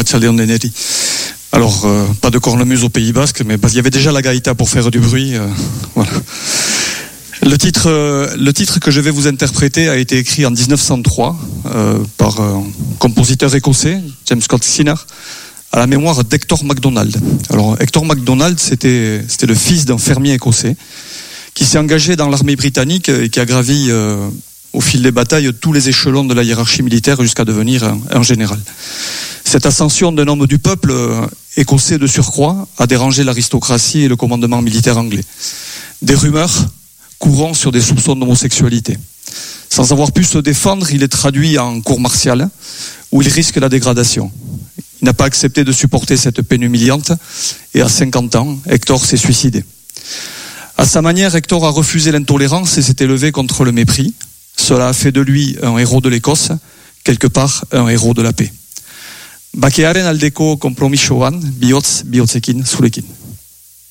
Arratsaldeon deneri. Alors, pas de cornemuse au Pays Basque, mais il y avait déjà la gaïta pour faire du bruit. Voilà. Le titre que je vais vous interpréter a été écrit en 1903 par un compositeur écossais, James Scott Sinner, à la mémoire d'Hector MacDonald. Alors, Hector MacDonald, c'était le fils d'un fermier écossais qui s'est engagé dans l'armée britannique et qui a gravi au fil des batailles tous les échelons de la hiérarchie militaire jusqu'à devenir un général. Cette ascension d'un homme du peuple écossais de surcroît a dérangé l'aristocratie et le commandement militaire anglais. Des rumeurs courant sur des soupçons d'homosexualité. Sans avoir pu se défendre, il est traduit en cour martiale où il risque la dégradation. Il n'a pas accepté de supporter cette peine humiliante et à 50 ans, Hector s'est suicidé. À sa manière, Hector a refusé l'intolérance et s'est élevé contre le mépris. Cela a fait de lui un héros de l'Écosse, quelque part un héros de la paix. Bakearen aldeko konpromisoan bihotz bihotzekin zurekin.